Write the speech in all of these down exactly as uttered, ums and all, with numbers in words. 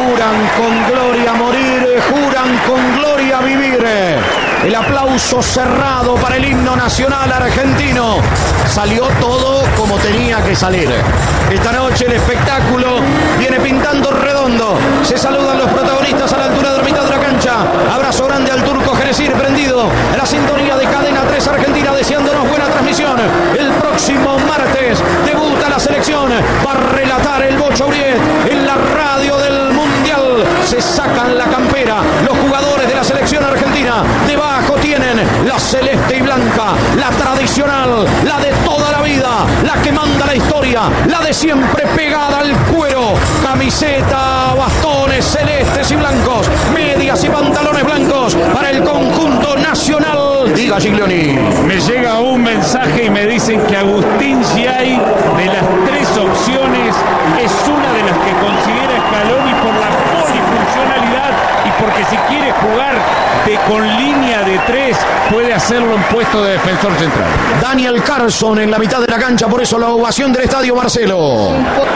Juran con gloria morir, juran con gloria vivir. El aplauso cerrado para el himno nacional argentino. Salió todo como tenía que salir. Esta noche el espectáculo viene pintando redondo. Se saludan los protagonistas a la altura de la mitad de la cancha. Abrazo grande al turco Genesir, prendido en la sintonía de Cadena tres Argentina, deseándonos buena transmisión. El próximo martes debuta la selección. Va a relatar el Bocho Uriet en la radio del Mundial. Se sacan la campera los jugadores de la selección argentina. Debajo tienen la celeste y blanca, la tradicional, la de toda la vida, la que manda la historia, la de siempre pegada al cuero. Camiseta, bastones celestes y blancos, medias y pantalones blancos para el conjunto nacional. Diga, Giglioni. Me llega un mensaje y me dicen que Agustín Giai, de las tres opciones, es una de las que considera Scaloni por la polifuncionalidad y porque si quiere jugar de, con línea de tres, puede hacerlo en puesto de defensor central. Daniel Carlson en la mitad de la cancha, por eso la ovación del estadio Marcelo.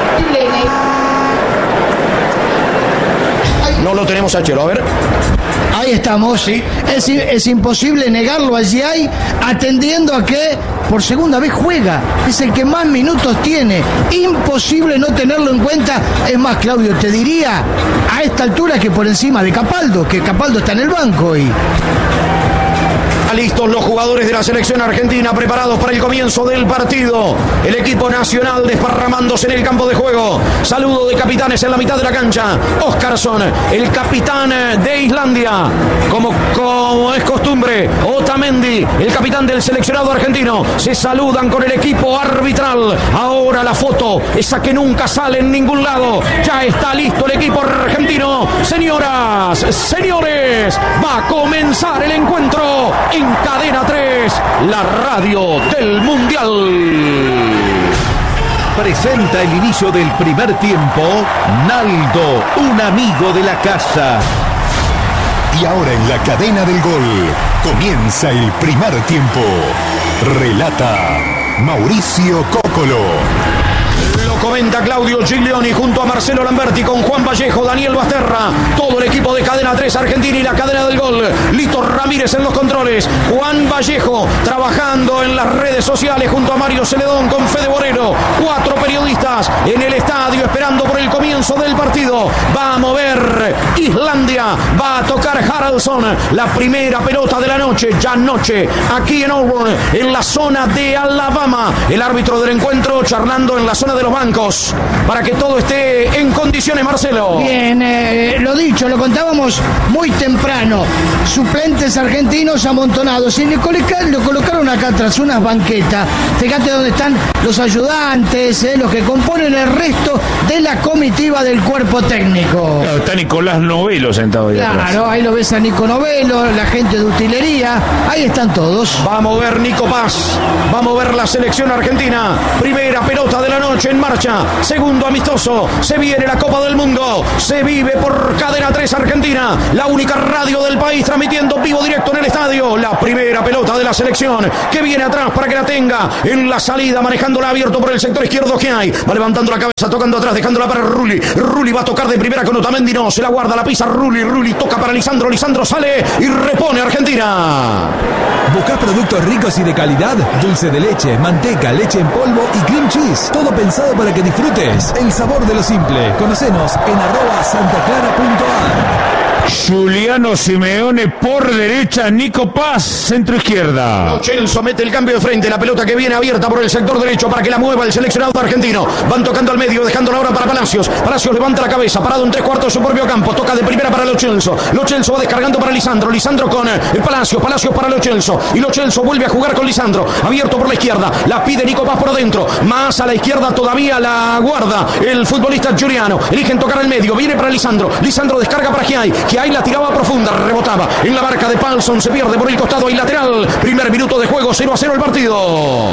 No lo tenemos a Chelo, a ver. Ahí estamos, sí. Es, es imposible negarlo a Giai, atendiendo a que por segunda vez juega. Es el que más minutos tiene. Imposible no tenerlo en cuenta. Es más, Claudio, te diría a esta altura que por encima de Capaldo, que Capaldo está en el banco hoy. Listos los jugadores de la selección argentina, preparados para el comienzo del partido. El equipo nacional desparramándose en el campo de juego. Saludo de capitanes en la mitad de la cancha. Óscarsson, el capitán de Islandia, como, como es costumbre. Otamendi, el capitán del seleccionado argentino. Se saludan con el equipo arbitral. Ahora la foto, esa que nunca sale en ningún lado. Ya está listo el equipo argentino. Señoras, señores, va a comenzar el encuentro en Cadena tres, la radio del Mundial. Presenta el inicio del primer tiempo Naldo, un amigo de la casa. Y ahora en la cadena del gol comienza el primer tiempo. Relata Mauricio Cocolo. Lo comenta Claudio Giglioni junto a Marcelo Lamberti, con Juan Vallejo, Daniel Basterra, todo el equipo de Cadena tres Argentina y la cadena del gol. Lito Ramírez en los controles, Juan Vallejo trabajando en las redes sociales junto a Mario Celedón con Fede Borero. Cuatro periodistas en el estadio esperando por el comienzo del partido. Va a mover Islandia, va a tocar Haraldsson, la primera pelota de la noche, ya noche, aquí en Auburn, en la zona de Alabama. El árbitro del encuentro charlando en la zona de los bancos para que todo esté en condiciones, Marcelo. Bien, eh, lo dicho, lo contábamos muy temprano. Suplentes argentinos amontonados y le, coloca, le colocaron acá atrás unas banquetas. Fíjate dónde están los ayudantes, eh, los que componen el resto de la comitiva del cuerpo técnico. Claro, está Nicolás Novelo sentado ahí Claro, atrás. ahí lo ves a Nico Novelo, la gente de utilería, ahí están todos. Va a mover Nico Paz, va a mover la selección argentina. Primera pelota de la noche en marcha, segundo amistoso, se viene la Copa del Mundo, se vive por Cadena tres Argentina, la única radio del país transmitiendo vivo directo en el estadio. La primera pelota de la selección que viene atrás para que la tenga en la salida, manejándola abierto por el sector izquierdo que hay, va levantando la cabeza, tocando atrás, dejándola para Rulli. Rulli va a tocar de primera con Otamendi, no, se la guarda, la pisa Rulli, Rulli toca para Lisandro, Lisandro sale y repone Argentina. ¿Buscás productos ricos y de calidad? Dulce de leche, manteca, leche en polvo y cream cheese. Todo pensado para que disfrutes el sabor de lo simple. Conocenos en arroba santaclara punto ar. Juliano Simeone por derecha, Nico Paz centro izquierda. Lo Celso mete el cambio de frente, la pelota que viene abierta por el sector derecho para que la mueva el seleccionado argentino. Van tocando al medio, dejándola ahora para Palacios. Palacios levanta la cabeza, parado en tres cuartos de su propio campo, toca de primera para Lo Celso. Lo Celso va descargando para Lisandro, Lisandro con el Palacios, Palacios para Lo Celso. Y Lo Celso vuelve a jugar con Lisandro, abierto por la izquierda, la pide Nico Paz por adentro, más a la izquierda todavía la guarda el futbolista Giuliano. Eligen tocar al medio, viene para Lisandro, Lisandro descarga para Giai, Giai la tiraba profunda, rebotaba en la marca de Palsson, se pierde por el costado y lateral. Primer minuto de juego, cero a cero el partido.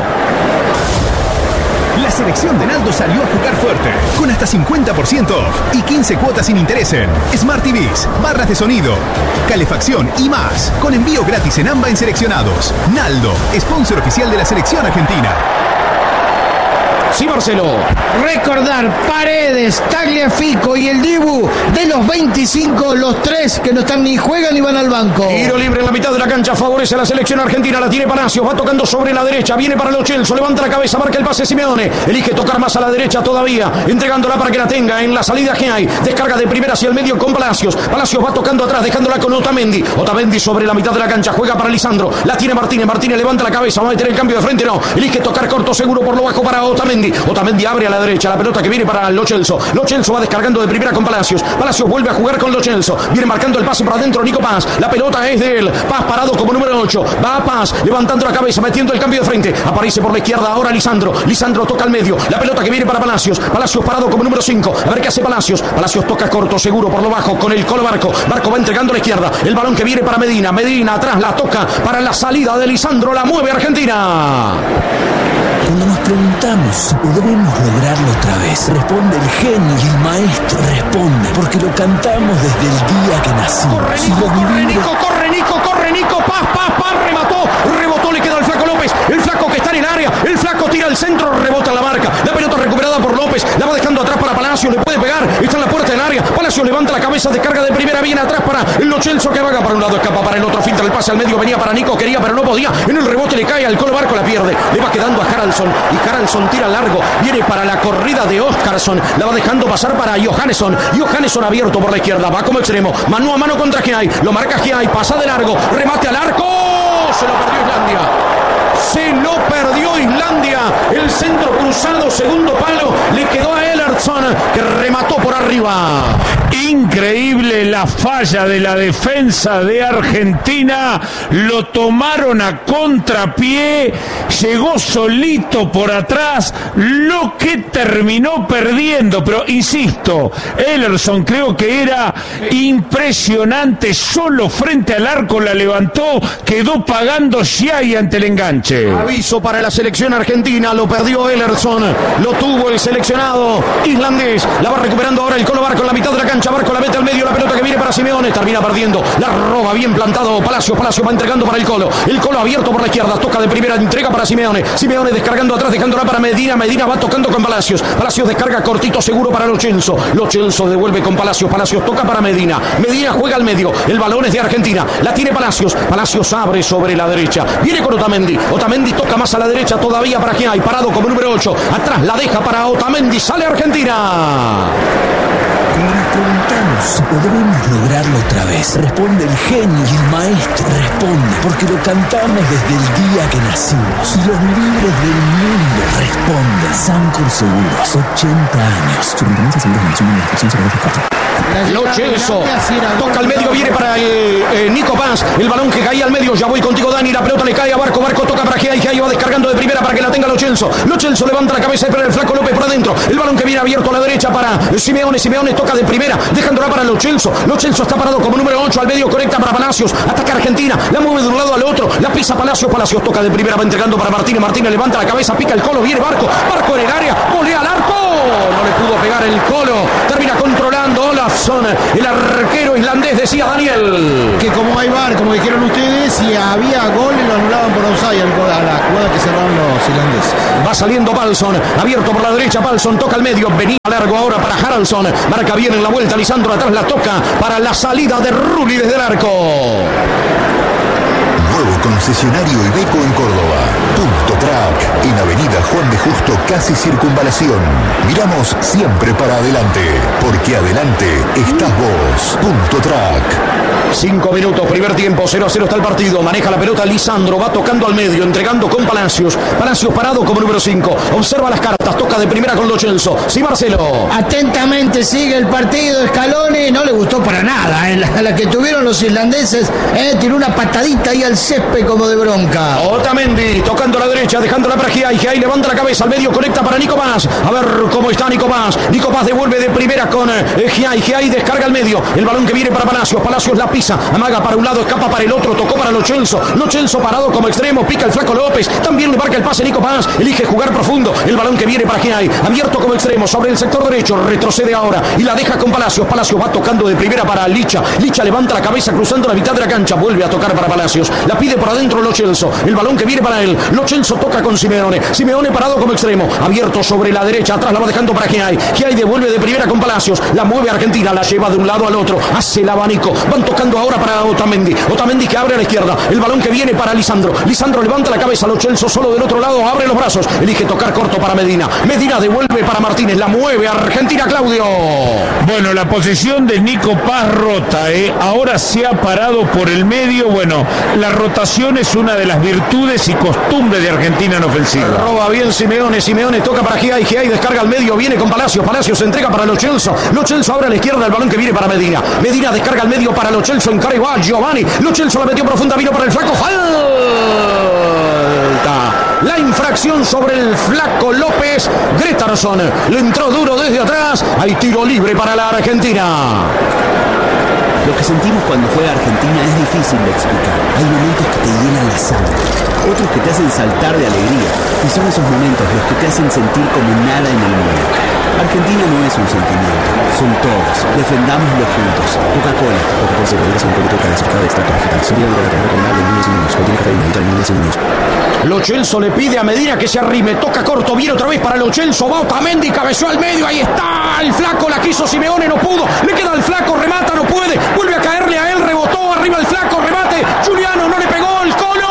La selección de Naldo salió a jugar fuerte, con hasta cincuenta por ciento off y quince cuotas sin interés en Smart T Vs, barras de sonido, calefacción y más, con envío gratis en AMBA en seleccionados. Naldo, sponsor oficial de la selección argentina. Sí, Marcelo. Recordar Paredes, Tagliafico Pérez, Fico y el Dibu, de los veinticinco, los tres que no están ni juegan ni van al banco. Tiro libre en la mitad de la cancha, favorece a la selección argentina, la tiene Palacios, va tocando sobre la derecha, viene para Lo Celso, levanta la cabeza, marca el pase Simeone, elige tocar más a la derecha todavía, entregándola para que la tenga en la salida que hay, descarga de primera hacia el medio con Palacios, Palacios va tocando atrás, dejándola con Otamendi, Otamendi sobre la mitad de la cancha, juega para Lisandro, la tiene Martínez, Martínez levanta la cabeza, va a meter el cambio de frente, no, elige tocar corto seguro por lo bajo para Otamendi, Otamendi abre a la derecha, la pelota que viene para Lo Celso, Lo Celso va descargando de primera con Palacios, Palacios vuelve a jugar con Lo Celso, viene marcando el pase para adentro Nico Paz, la pelota es de él, Paz parado como número ocho, va a Paz, levantando la cabeza, metiendo el cambio de frente, aparece por la izquierda ahora Lisandro, Lisandro toca al medio, la pelota que viene para Palacios, Palacios parado como número cinco, a ver qué hace Palacios, Palacios toca corto seguro por lo bajo con el Colo Barco, Barco va entregando a la izquierda, el balón que viene para Medina, Medina atrás la toca para la salida de Lisandro, la mueve Argentina. Cuando nos preguntamos si podremos lograrlo otra vez, responde el genio y el maestro responde, porque lo cantamos desde el día que nacimos. Corre Nico, corre Nico, corre Nico, corre Nico, Paz, Paz, Paz, remató, rebotó, le queda al Flaco López, el Flaco que está en el área, el Flaco tira al centro, rebota la marca, la pelota recuperada por López, la va dejando atrás para Palacios, le puede pegar, está en la puerta del área, Palacios levanta la cabeza, descarga de primera, viene atrás para el Lo Celso que vaga para un lado, escapa para el otro, filtra el pase al medio, venía para Nico, quería pero no podía, en el rebote le cae al Colo Barco, la pierde, le va quedando a Haraldsson y Haraldsson tira largo, viene para la corrida de Óscarsson, la va dejando pasar para Johannesson, Johannesson abierto por la izquierda, va como extremo, mano a mano contra Giai, lo marca Giai, pasa de largo, remate al arco, se lo perdió Islandia. Se lo perdió Islandia, el centro cruzado, segundo palo, le quedó a Ellerson que remató por arriba. Increíble la falla de la defensa de Argentina, lo tomaron a contrapié, llegó solito por atrás, lo que terminó perdiendo, pero insisto, Ellerson creo que era impresionante, solo frente al arco la levantó, quedó pagando Giai ante el enganche. Aviso para la selección argentina, lo perdió Ellerson, lo tuvo el seleccionado islandés, la va recuperando ahora el Colo Barco en la mitad de la cancha, Barco la mete al medio, la pelota que viene para Simeone, termina perdiendo, la roba bien plantado Palacios, Palacios va entregando para el Colo, el Colo abierto por la izquierda, toca de primera, entrega para Simeone, Simeone descargando atrás, dejándola para Medina, Medina va tocando con Palacios, Palacios descarga cortito seguro para Lo Celso, Lo Celso devuelve con Palacios, Palacios toca para Medina, Medina juega al medio, el balón es de Argentina, la tiene Palacios, Palacios abre sobre la derecha, viene con Otamendi, Otamendi toca más a la derecha todavía para Giai, parado como número ocho, atrás la deja para Otamendi, sale Argentina. Cuando nos preguntamos si podremos lograrlo otra vez, responde el genio y el maestro responde, porque lo cantamos desde el día que nacimos. Y los libros del mundo responden. Sancor Seguros, ochenta años. Superintendencia de Seguros de Nación de la Inspección Seguros de Cuatro. Lo Celso toca al medio, viene para el, eh, Nico Paz, el balón que caía al medio, ya voy contigo Dani, la pelota le cae a Barco, Barco toca para Giai, Giai va descargando de primera para que la tenga Lo Celso, Lo Celso levanta la cabeza para el Flaco López por adentro, el balón que viene abierto a la derecha para Simeone, Simeone toca de primera, dejándola para Lo Celso, Lo Celso está parado como número ocho al medio, conecta para Palacios, ataca Argentina, la mueve de un lado al otro, la pisa Palacios, Palacios toca de primera, va entregando para Martínez, Martínez levanta la cabeza, pica el Colo, viene Barco, Barco en el área, volea al arco, no le pudo pegar el Colo, termina controlando Olafsson, el arquero islandés, decía Daniel. Que como hay V A R, como dijeron ustedes, si había gol lo anulaban por offside a la jugada que cerraron los islandeses. Va saliendo Palsson, abierto por la derecha, Palsson toca al medio, venía largo ahora para Haraldsson, marca bien en la vuelta, Lisandro atrás la toca para la salida de Rulli desde el arco. Nuevo concesionario Iveco en Córdoba. Punto Track, en Avenida Juan de Justo, casi Circunvalación. Miramos siempre para adelante, porque adelante estás vos. Punto Track. Cinco minutos, primer tiempo, cero a cero está el partido. Maneja la pelota Lisandro, va tocando al medio, entregando con Palacios. Palacios parado como número cinco. Observa las cartas, toca de primera con Lo Celso. Sí, Marcelo. Atentamente sigue el partido. Scaloni no le gustó para nada. Eh, la, la que tuvieron los islandeses, eh, tiró una patadita ahí al césped como de bronca. Otamendi tocando a la derecha, dejándola para Giai. Giai levanta la cabeza al medio, conecta para Nico Paz. A ver cómo está Nico Paz. Nico Paz devuelve de primera con eh, Giai. Giai descarga al medio. El balón que viene para Palacios. Palacios la pisa pisa, amaga para un lado, escapa para el otro, tocó para Lo Celso. Lo Celso parado como extremo, pica el Flaco López. También le marca el pase Nico Paz. Elige jugar profundo. El balón que viene para Giai. Abierto como extremo sobre el sector derecho. Retrocede ahora y la deja con Palacios. Palacios va tocando de primera para Licha. Licha levanta la cabeza cruzando la mitad de la cancha. Vuelve a tocar para Palacios. La pide por adentro Lo Celso. El balón que viene para él. Lo Celso toca con Simeone. Simeone parado como extremo. Abierto sobre la derecha. Atrás la va dejando para Giai. Giai devuelve de primera con Palacios. La mueve Argentina. La lleva de un lado al otro. Hace el abanico. Van tocando ahora para Otamendi. Otamendi que abre a la izquierda. El balón que viene para Lisandro. Lisandro levanta la cabeza. Lo Celso solo del otro lado. Abre los brazos. Elige tocar corto para Medina. Medina devuelve para Martínez. La mueve Argentina, Claudio. Bueno, la posición de Nico Paz rota, ¿eh? Ahora se ha parado por el medio. Bueno, la rotación es una de las virtudes y costumbres de Argentina en ofensiva. Roba bien Simeone. Simeone toca para Giai. Giai descarga al medio. Viene con Palacios. Palacios se entrega para Lo Celso. Lo Celso abre a la izquierda. El balón que viene para Medina. Medina descarga al medio para Lo Celso. Encara igual Giovanni. Lo Celso la metió profunda. Vino para el Flaco. Falta. La infracción sobre el Flaco López. Gretarsson le entró duro desde atrás. Hay tiro libre para la Argentina. Lo que sentimos cuando juega Argentina es difícil de explicar. Hay momentos que te llenan la sangre, otros que te hacen saltar de alegría. Y son esos momentos los que te hacen sentir como nada en el mundo. Argentina no es un sentimiento, son todos. Defendámoslo juntos. Coca-Cola. Coca-Cola se produce un poquito de cada de extracto vegetal. Sería algo de la con de miles y miles. Contiene cafeína, vitaminas y miles. Lo Celso le pide a Medina que se arrime. Toca corto, viene otra vez para Lo Celso. Va Otamendi, cabeceó al medio. Ahí está el Flaco. La quiso Simeone, no pudo. Le queda al Flaco, remata, no puede. Vuelve a caerle a él, rebotó. Arriba el Flaco, remate. Juliano no le pegó. El Colo.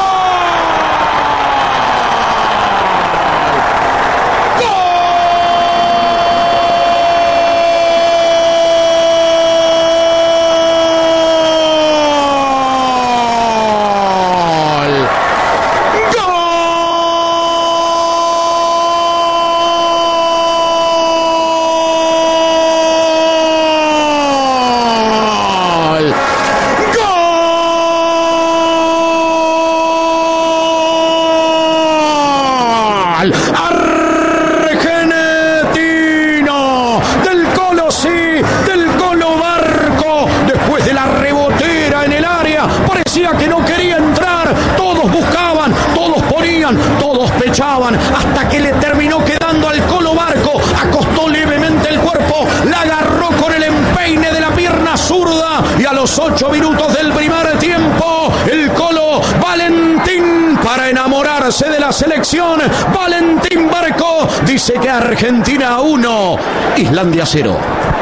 Argentino del Colo, sí, del Colo Barco. Después de la rebotera en el área, parecía que no quería entrar. Todos buscaban, todos ponían, todos pechaban, hasta que le terminó quedando al Colo Barco. Acostó levemente el cuerpo, la agarró con el empeine de la pierna zurda y a los ocho minutos del primer tiempo, el Colo Valentín, para enamorarse de la selección, Valentín Barco dice que Argentina uno, Islandia cero.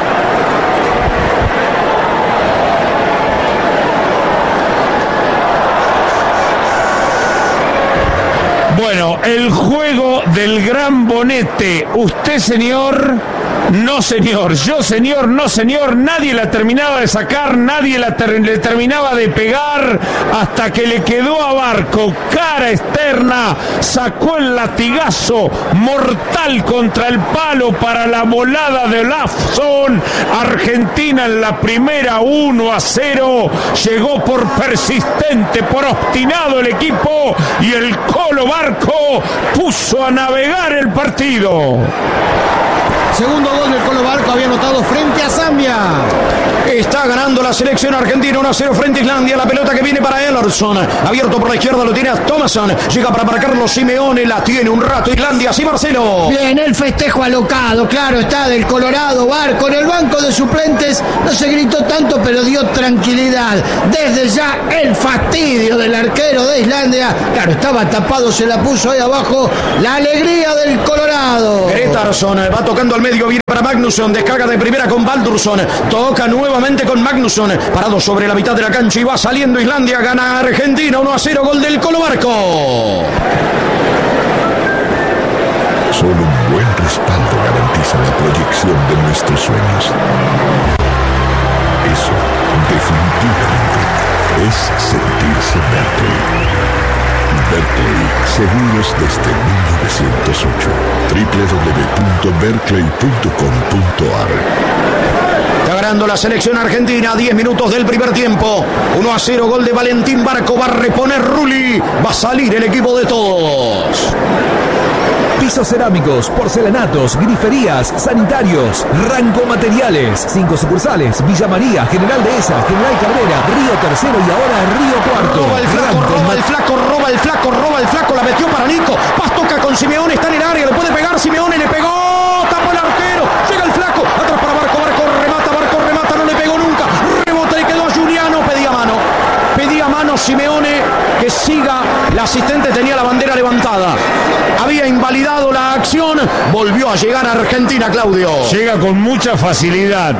Bueno, el juego del gran bonete. Usted, señor, no, señor. Yo, señor, no, señor. Nadie la terminaba de sacar, nadie la ter- le terminaba de pegar hasta que le quedó a Barco. Cara externa, sacó el latigazo mortal contra el palo para la volada de Olafsson. Argentina en la primera uno a cero. Llegó por persistente, por obstinado el equipo y el Colo Barco puso a navegar el partido. Segundo gol del Colo Barco había anotado frente a Zambia. Está ganando la selección argentina uno a cero frente a Islandia. La pelota que viene para Ellerson. Abierto por la izquierda lo tiene a Thomasson. Llega para marcarlo Simeone. La tiene un rato Islandia. Sí, Marcelo. Bien, el festejo alocado, claro, está del Colorado Barco. En el banco de suplentes no se gritó tanto, pero dio tranquilidad. Desde ya el fastidio del arquero de Islandia. Claro, estaba tapado, se la puso ahí abajo. La alegría del Colorado. Gretarsson va tocando al medio, viene para Magnusson, descarga de primera con Baldursson, toca nuevamente con Magnusson, parado sobre la mitad de la cancha y va saliendo Islandia, gana Argentina uno a cero, gol del Colo Barco. Solo un buen respaldo garantiza la proyección de nuestros sueños. Eso, definitivamente, es sentirse Berkeley. Berkeley, seguros desde mil novecientos ocho. doble u doble u doble u punto berkeley punto com punto a r. Está ganando la selección argentina, diez minutos del primer tiempo. uno a cero, gol de Valentín Barco. Va a reponer Rulli. Va a salir el equipo de todos. Pisos cerámicos, porcelanatos, griferías, sanitarios, Ranco Materiales. Cinco sucursales: Villa María, General Dehesa, General Cabrera, Río Tercero y ahora Río Cuarto. Roba el flaco, Ranco roba Ma- el flaco, roba el flaco, roba el flaco, la metió para Nico. Paz toca con Simeone, está en el área, le puede pegar Simeone, le pegó, tapó el arquero, llega el flaco, atrás para Barco, Barco remata, Barco remata, no le pegó nunca, rebota y quedó a Giuliano, pedía mano, pedía mano Simeone, que siga, la asistente tenía la bandera levantada, había invalidado la acción, volvió a llegar a Argentina, Claudio. Llega con mucha facilidad.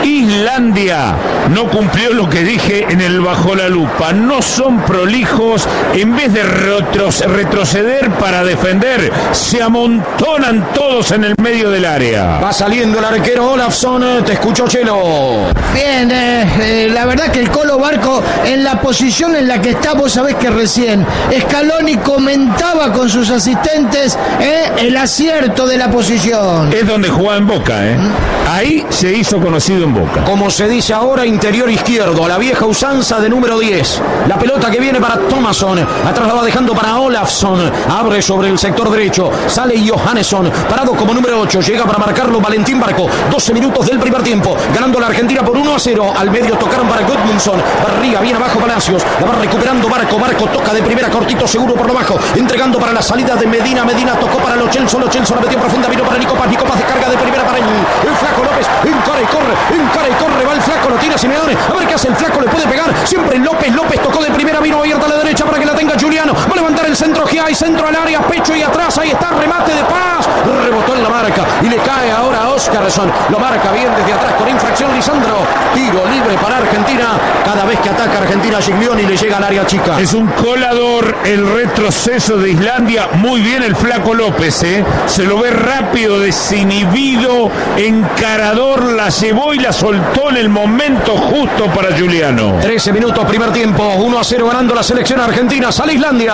Islandia no cumplió lo que dije en el Bajo la Lupa. No son prolijos. En vez de retro- retroceder para defender, se amontonan todos en el medio del área. Va saliendo el arquero Olafsson, te escucho, Chelo. Bien, eh, eh, la verdad que el Colo Barco en la posición en la que está, vos sabés que recién Scaloni comentaba con sus asistentes eh, el acierto de la posición. Es donde jugaba en Boca, ¿eh? Ahí se hizo conocido en Boca. Como se dice ahora, interior izquierdo, la vieja usanza de número diez. La pelota que viene para Thomasson, atrás la va dejando para Olafsson, abre sobre el sector derecho, sale Johannesson, parado como número ocho, llega para marcarlo Valentín Barco, doce minutos del primer tiempo, ganando la Argentina por uno a cero, al medio tocaron para Gudmundsson, Barriga, bien abajo Palacios, la va recuperando Barco, Barco toca de primera, cortito, seguro por lo bajo, entregando para la salida de Medina, Medina tocó para Lo Celso, Lo Celso la metió profunda, vino para Nico Paz, Nico Paz descarga de primera para el, el flaco López, encara y corre, encara y corre, va el flaco, lo tiene Simeone, a ver qué hace el flaco, le puede pegar, siempre López, López tocó de primera, vino abierta a la derecha para que la tenga Giuliano, va a levantar el centro, que hay centro al área, pecho y atrás, ahí está, remate de Paz, rebotó en la marca y le cae ahora a Óscarsson, lo marca bien desde atrás con infracción Lisandro, tiro libre para Argentina, cada vez que ataca Argentina Giglioni le llega al área chica. Es un colador el retroceso de Islandia, muy bien el flaco López, ¿eh? Se lo ve rápido, desinhibido, encarador, la llevó y la soltó en el momento justo para Giuliano. trece minutos, primer tiempo, uno a cero ganando la selección argentina, sale Islandia.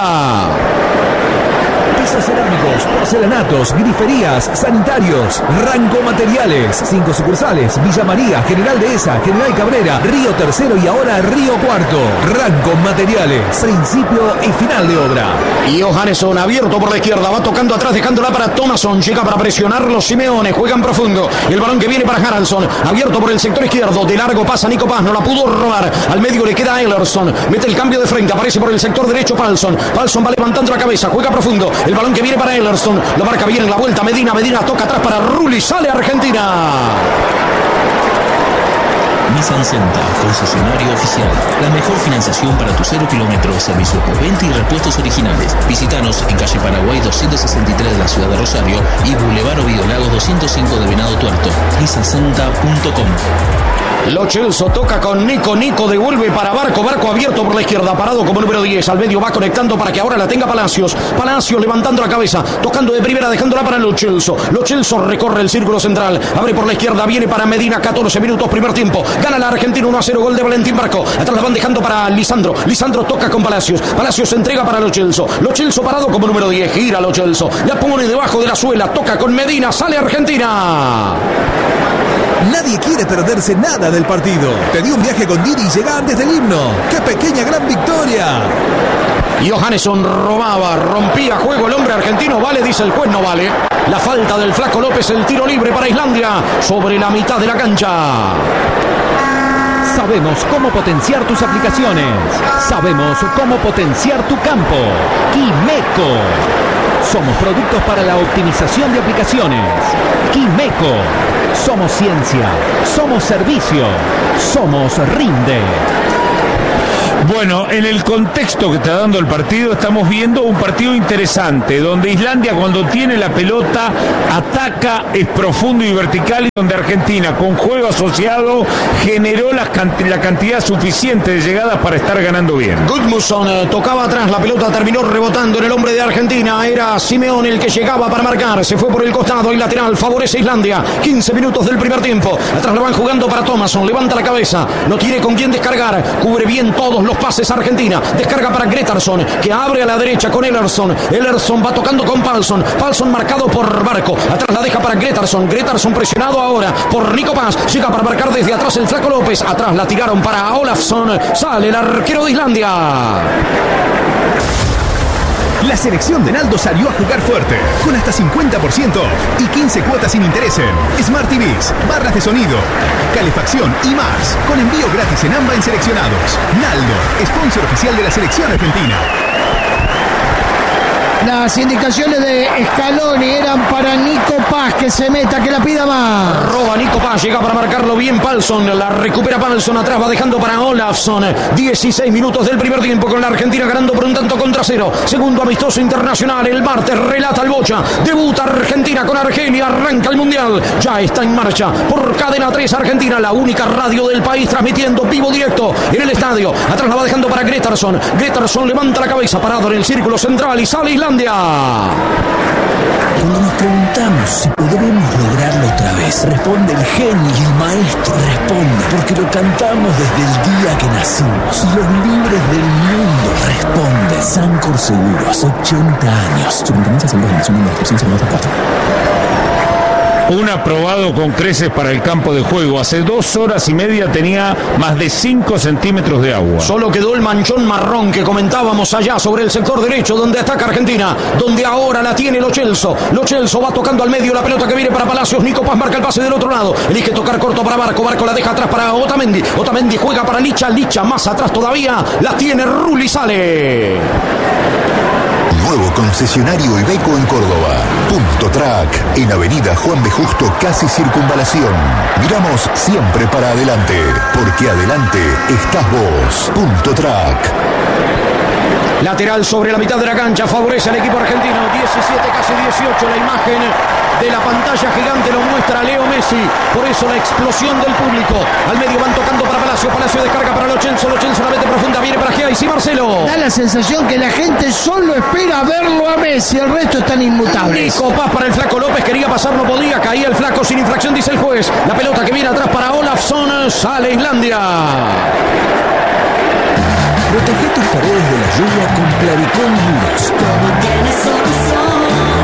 Pisos cerámicos, porcelanatos, griferías, sanitarios, Ranco Materiales. Cinco sucursales: Villa María, General Dehesa, General Cabrera, Río Tercero y ahora Río Cuarto. Ranco Materiales, principio y final de obra. Y Johannesson abierto por la izquierda, va tocando atrás, dejándola para Thomasson, llega para presionarlo Simeone, juegan profundo, el balón que viene para Haraldsson, abierto por el sector izquierdo, de largo pasa Nico Paz, no la pudo robar, al medio le queda Ellerson, mete el cambio de frente, aparece por el sector derecho Palsson, Palsson va levantando la cabeza, juega profundo, el balón que viene para Ellerson, lo marca bien en la vuelta Medina, Medina toca atrás para Rulli, sale Argentina. Nissan Centa, concesionario oficial. La mejor financiación para tu cero kilómetros, servicio por venta y repuestos originales. Visítanos en calle Paraguay doscientos sesenta y tres de la ciudad de Rosario y Boulevard Ovidio Lagos doscientos cinco de Venado Tuerto. nissan centa punto com. Lo Celso toca con Nico, Nico devuelve para Barco, Barco abierto por la izquierda, parado como número diez, al medio va conectando para que ahora la tenga Palacios, Palacios levantando la cabeza, tocando de primera, dejándola para Lo Celso, Lo Celso recorre el círculo central, abre por la izquierda, viene para Medina, catorce minutos, primer tiempo, gana la Argentina uno a cero, gol de Valentín Barco, atrás la van dejando para Lisandro, Lisandro toca con Palacios, Palacios entrega para Lo Celso, Lo Celso parado como número diez, gira Lo Celso, la pone debajo de la suela, toca con Medina, sale Argentina. Nadie quiere perderse nada del partido. Te di un viaje con Didi y llega antes del himno. ¡Qué pequeña gran victoria! Johannesson robaba, rompía juego el hombre argentino, vale, dice el juez, no vale. La falta del flaco López, el tiro libre para Islandia, sobre la mitad de la cancha. Sabemos cómo potenciar tus aplicaciones. Sabemos cómo potenciar tu campo. Quimeco. Somos productos para la optimización de aplicaciones. Quimeco. Somos ciencia. Somos servicio. Somos Rinde. Bueno, en el contexto que está dando el partido, estamos viendo un partido interesante, donde Islandia cuando tiene la pelota ataca, es profundo y vertical, y donde Argentina con juego asociado generó la, cant- la cantidad suficiente de llegadas para estar ganando bien. Gudmundsson eh, tocaba atrás, la pelota terminó rebotando en el hombre de Argentina, era Simeone el que llegaba para marcar, se fue por el costado y lateral, favorece a Islandia, quince minutos del primer tiempo, atrás la van jugando para Thomasson, levanta la cabeza, no tiene con quién descargar, cubre bien todos los pases Argentina, descarga para Gretarsson, que abre a la derecha con Ellerson, Ellerson va tocando con Palsson, Palsson marcado por Barco, atrás la deja para Gretarsson, Gretarsson presionado ahora por Nico Paz, llega para marcar desde atrás el flaco López, atrás la tiraron para Olafsson, sale el arquero de Islandia. La selección de Naldo salió a jugar fuerte, con hasta cincuenta por ciento off y quince cuotas sin interés en Smart T Vs, barras de sonido, calefacción y más, con envío gratis en AMBA en seleccionados. Naldo, sponsor oficial de la selección argentina. Las indicaciones de Scaloni eran para Nico Paz, que se meta, que la pida más. Roba Nico Paz, llega para marcarlo bien Palsson, la recupera Palsson, atrás va dejando para Olafsson. dieciséis minutos del primer tiempo con la Argentina ganando por un tanto contra cero. Segundo amistoso internacional, el martes relata el Bocha. Debuta Argentina con Argelia, arranca el Mundial. Ya está en marcha por Cadena tres Argentina, la única radio del país transmitiendo vivo directo en el estadio. Atrás la va dejando para Gretarsson. Gretarsson levanta la cabeza, parado en el círculo central y sale Islandia. Cuando nos preguntamos si podremos lograrlo otra vez, responde el genio y el maestro responde, porque lo cantamos desde el día que nacimos. Y los libres del mundo responden. Sancor Seguros, ochenta años. Superintendencia de Seguros de Nación número trescientos cuatro. Un aprobado con creces para el campo de juego. Hace dos horas y media tenía más de cinco centímetros de agua. Solo quedó el manchón marrón que comentábamos allá sobre el sector derecho donde ataca Argentina, donde ahora la tiene Lo Celso. Lo Celso va tocando al medio la pelota que viene para Palacios. Nico Paz marca el pase del otro lado. Elige tocar corto para Barco. Barco la deja atrás para Otamendi. Otamendi juega para Licha. Licha más atrás todavía. La tiene Rulli, sale. Nuevo concesionario Iveco en Córdoba. Punto Track, en Avenida Juan B. Justo, casi Circunvalación. Miramos siempre para adelante, porque adelante estás vos. Punto Track. Lateral sobre la mitad de la cancha, favorece al equipo argentino. diecisiete, casi dieciocho. La imagen de la pantalla gigante lo muestra Leo Messi. Por eso la explosión del público. Al medio van tocando para Palacio. Palacio descarga para Lo Celso. Lo Celso la mete profunda. Viene para Giai. Sí, Marcelo. Da la sensación que la gente solo espera verlo a Messi. El resto están inmutables. Nico Paz para el Flaco López. Quería pasar, no podía. Caía el Flaco sin infracción, dice el juez. La pelota que viene atrás para Olafsson. Sale Islandia. Protege tus paredes de la lluvia con Clavicol Muros. Todo tiene solución.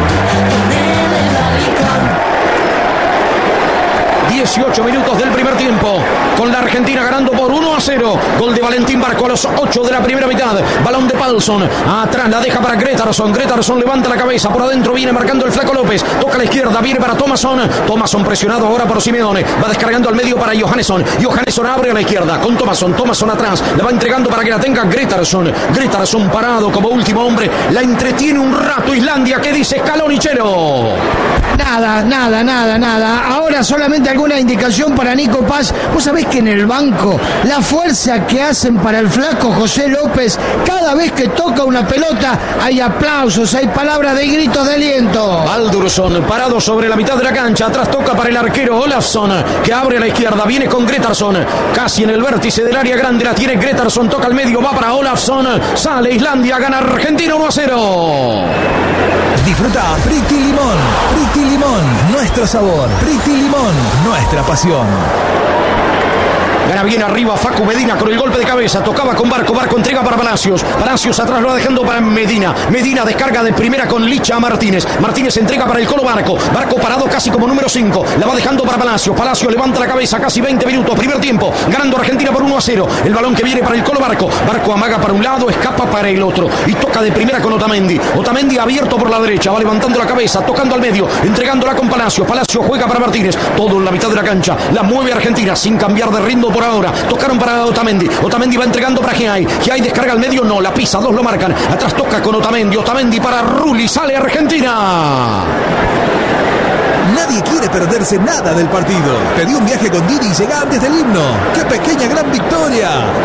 dieciocho minutos del primer tiempo, con la Argentina ganando por uno a cero. Gol de Valentín Barco a los ocho de la primera mitad. Balón de Palsson, atrás la deja para Gretarsson. Gretarsson levanta la cabeza, por adentro viene marcando el Flaco López. Toca a la izquierda, viene para Thomasson. Thomasson presionado ahora por Simeone. Va descargando al medio para Johannesson. Johannesson abre a la izquierda con Thomasson. Thomasson atrás, la va entregando para que la tenga Gretarsson. Gretarsson parado como último hombre. La entretiene un rato Islandia. ¿Qué dice Scaloni, Chelo? Nada, nada, nada, nada. Ahora solamente alguna indicación para Nico Paz. Vos sabés que en el banco la fuerza que hacen para el Flaco José López, cada vez que toca una pelota hay aplausos, hay palabras de gritos de aliento. Baldursson parado sobre la mitad de la cancha. Atrás toca para el arquero Olafsson, que abre a la izquierda. Viene con Gretarsson, casi en el vértice del área grande. La tiene Gretarsson, toca al medio, va para Olafsson. Sale Islandia, gana Argentina uno a cero. Disfruta Pretty Limón. Pretty Limón, nuestro sabor. Pretty Limón, nuestra pasión. Gana bien arriba Facu Medina con el golpe de cabeza. Tocaba con Barco. Barco entrega para Palacios. Palacios atrás lo va dejando para Medina. Medina descarga de primera con Licha a Martínez. Martínez entrega para el Colo Barco. Barco parado casi como número cinco. La va dejando para Palacios. Palacios levanta la cabeza. Casi veinte minutos. Primer tiempo. Ganando Argentina por uno a cero. El balón que viene para el Colo Barco. Barco amaga para un lado. Escapa para el otro. Y toca de primera con Otamendi. Otamendi abierto por la derecha. Va levantando la cabeza. Tocando al medio. Entregándola con Palacios. Palacios juega para Martínez. Todo en la mitad de la cancha. La mueve Argentina sin cambiar de ritmo por ahora. Tocaron para Otamendi. Otamendi va entregando para Giai. Giai descarga al medio. No, la pisa. Dos lo marcan. Atrás toca con Otamendi. Otamendi para Rulli. Sale Argentina. Nadie quiere perderse nada del partido. Pedí un viaje con Didi y llega antes del himno. ¡Qué pequeña gran victoria!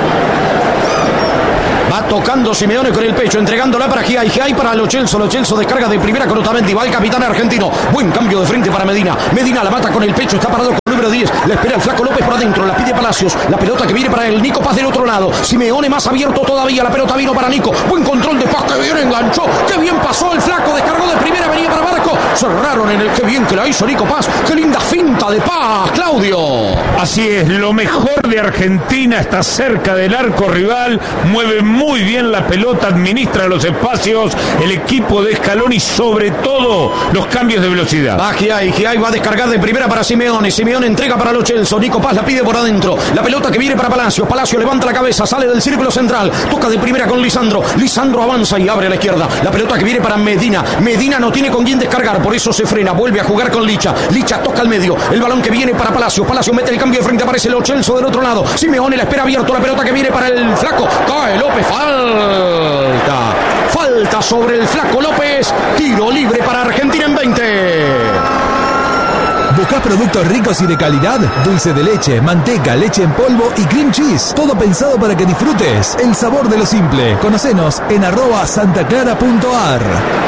Va tocando Simeone con el pecho, entregándola para Giai. Giai para Lo Celso. Lo Celso descarga de primera con Otamendi. Va el capitán argentino. Buen cambio de frente para Medina. Medina la mata con el pecho. Está parado con el número diez. Le espera el Flaco López por adentro. La pide Palacios. La pelota que viene para el Nico Paz del otro lado. Simeone más abierto todavía. La pelota vino para Nico. Buen control de Paz. Que bien enganchó. Que bien pasó el Flaco. Descargó de primera. Venía para Barco. cerraron en el... Qué bien que la hizo Nico Paz. Qué linda finta de Paz, Claudio. Así es, lo mejor de Argentina está cerca del arco rival, mueve muy bien la pelota, administra los espacios, el equipo de Scaloni, sobre todo los cambios de velocidad. Va Giai, Giai va a descargar de primera para Simeone, Simeone entrega para Lo Celso, Nico Paz la pide por adentro, la pelota que viene para Palacio, Palacio levanta la cabeza, sale del círculo central, toca de primera con Lisandro, Lisandro avanza y abre a la izquierda, la pelota que viene para Medina, Medina no tiene con quién descargar, por eso se frena, vuelve a jugar con Licha, Licha toca al medio, el balón que viene para Palacio, Palacio mete el cambio de frente, aparece Lo Celso del otro lado, Simeone la espera abierto, la pelota que viene para el flaco, cae López, falta, falta sobre el flaco López, tiro libre para Argentina en veinte. ¿Buscás productos ricos y de calidad? Dulce de leche, manteca, leche en polvo y cream cheese. Todo pensado para que disfrutes el sabor de lo simple. Conocenos en arroba santaclara punto ar.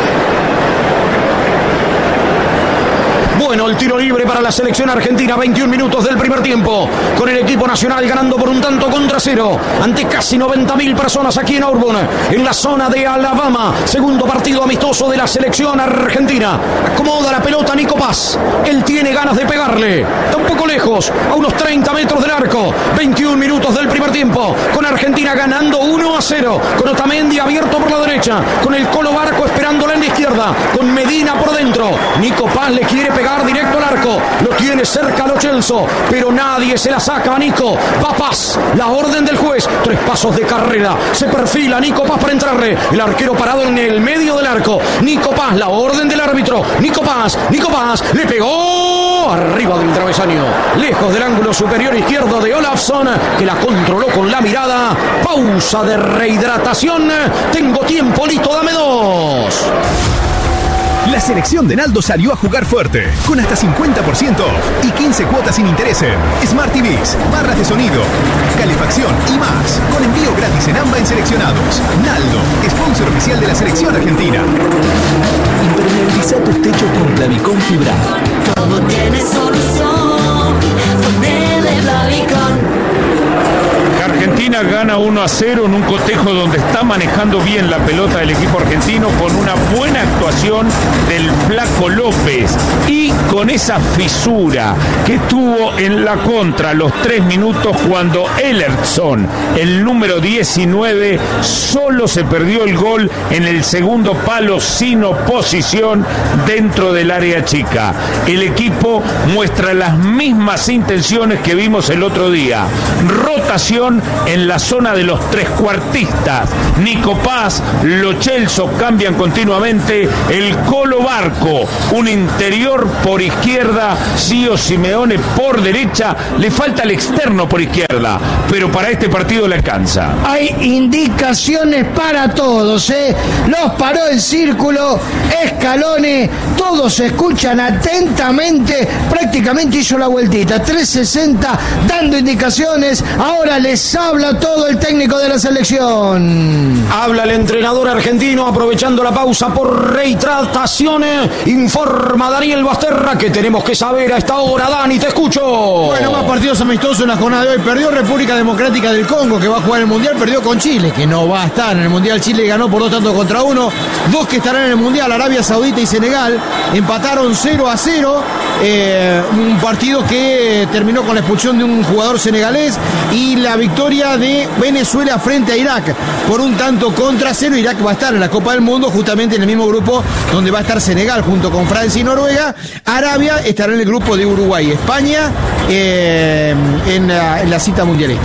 Bueno, el tiro libre para la selección argentina, veintiún minutos del primer tiempo, con el equipo nacional ganando por un tanto contra cero, ante casi noventa mil personas aquí en Auburn, en la zona de Alabama, segundo partido amistoso de la selección argentina. Acomoda la pelota Nico Paz, él tiene ganas de pegarle, está un poco lejos, a unos treinta metros del arco, veintiún minutos del primer tiempo, con Argentina ganando uno a cero, con Otamendi abierto por la derecha, con el Colo Barco esperándola en la izquierda, con Medina por dentro, Nico Paz le quiere pegar directo al arco, lo tiene cerca Lo Celso, pero nadie se la saca a Nico. Va Paz, la orden del juez, tres pasos de carrera, se perfila Nico Paz para entrarle, el arquero parado en el medio del arco, Nico Paz, la orden del árbitro, Nico Paz, Nico Paz, le pegó arriba del travesaño, lejos del ángulo superior izquierdo de Olafsson, que la controló con la mirada. Pausa de rehidratación, tengo tiempo listo, dame dos. La selección de Naldo salió a jugar fuerte, con hasta cincuenta por ciento off y quince cuotas sin interés en Smart T Vs, barras de sonido, calefacción y más, con envío gratis en AMBA en seleccionados. Naldo, sponsor oficial de la selección argentina. Impermeabiliza tus techos con Plavicón fibrado. Todo tiene solución, ponele Plavicón. Argentina gana uno a cero en un cotejo donde está manejando bien la pelota del equipo argentino, con una buena actuación del flaco López y con esa fisura que tuvo en la contra los tres minutos cuando Ellerson, el número diecinueve, solo se perdió el gol en el segundo palo sin oposición dentro del área chica. El equipo muestra las mismas intenciones que vimos el otro día. Rotación en la zona de los trescuartistas. Nico Paz, Lo Celso cambian continuamente, el Colo Barco, un interior por izquierda, Gio Simeone por derecha, le falta el externo por izquierda, pero para este partido le alcanza. Hay indicaciones para todos, ¿eh? Los paró el círculo, Scaloni, todos escuchan atentamente, prácticamente hizo la vueltita, trescientos sesenta, dando indicaciones, ahora les habla todo el técnico de la selección. Habla el entrenador argentino aprovechando la pausa por rehidrataciones. Informa Daniel Basterra que tenemos que saber a esta hora. Dani, te escucho. Bueno, más partidos amistosos en la jornada de hoy. Perdió República Democrática del Congo, que va a jugar el Mundial. Perdió con Chile, que no va a estar en el Mundial. Chile ganó por dos tantos contra uno. Dos que estarán en el Mundial, Arabia Saudita y Senegal. Empataron cero a cero. Eh, un partido que terminó con la expulsión de un jugador senegalés y la victoria de Venezuela frente a Irak por un tanto contra cero. Irak va a estar en la Copa del Mundo justamente en el mismo grupo donde va a estar Senegal junto con Francia y Noruega. Arabia estará en el grupo de Uruguay y España eh, en, la, en la cita mundialista.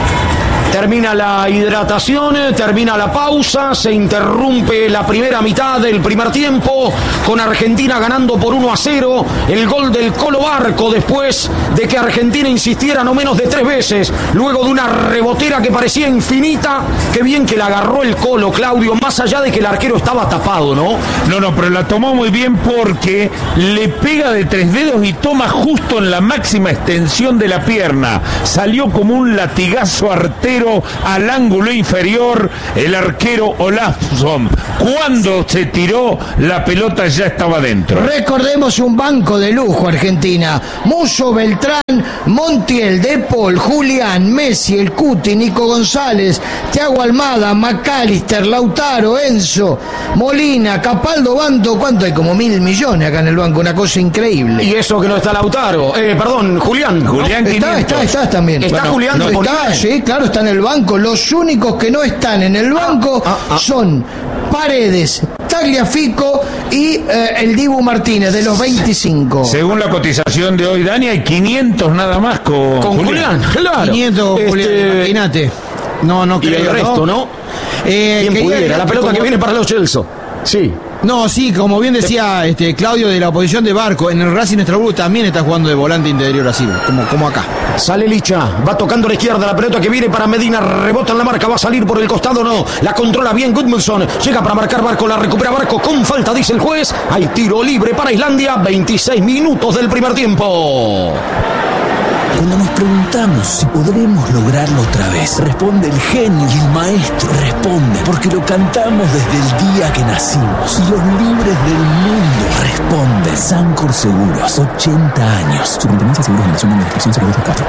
Termina la hidratación, termina la pausa, se interrumpe la primera mitad del primer tiempo con Argentina ganando por uno a cero. El gol del Colo Barco después de que Argentina insistiera no menos de tres veces, luego de una rebotera que parecía infinita. Qué bien que la agarró el Colo, Claudio, más allá de que el arquero estaba tapado, ¿no? No, no, pero la tomó muy bien porque le pega de tres dedos y toma justo en la máxima extensión de la pierna. Salió como un latigazo artero arquero al ángulo inferior, el arquero Olafsson. Cuando se tiró, la pelota ya estaba dentro. Recordemos un banco de lujo Argentina. Musso, Beltrán, Montiel, De Paul, Julián, Messi, El Cuti, Nico González, Thiago Almada, McAllister, Lautaro, Enzo, Molina, Capaldo, Bando. ¿Cuánto hay? Como mil millones acá en el banco, una cosa increíble. Y eso que no está Lautaro, eh, perdón, Julián. Julián ¿no? Está, está, está también. ¿Está Bueno, Julián? no, está, sí, claro, está en el banco. Los únicos que no están en el banco ah, ah. son Paredes, Tagliafico y eh, el Dibu Martínez, de los veinticinco. Según la cotización de hoy, Dani, hay quinientos nada más con, Con Julián, claro. quinientos, Este, Julián, imagínate. No, no Y creo. el resto, ¿no? Eh, ¿Quién quería pudiera? agregar La que pelota como- que viene para los Chelsea. Sí. No, sí, como bien decía este Claudio de la oposición de Barco, en el Racing Estrasburgo también está jugando de volante interior así, como, como acá. Sale Licha, va tocando a la izquierda, la pelota que viene para Medina, rebota en la marca, va a salir por el costado, no, la controla bien Gudmundsson, llega para marcar Barco, la recupera Barco, con falta dice el juez, hay tiro libre para Islandia, veintiséis minutos del primer tiempo. Cuando nos preguntamos si podremos lograrlo otra vez, responde el genio y el maestro. Responde porque lo cantamos desde el día que nacimos. Y los libres del mundo responden. Sancor Seguros, ochenta años. Superintendencia de Seguros de Nación, número de inscripción cero dos cuatro.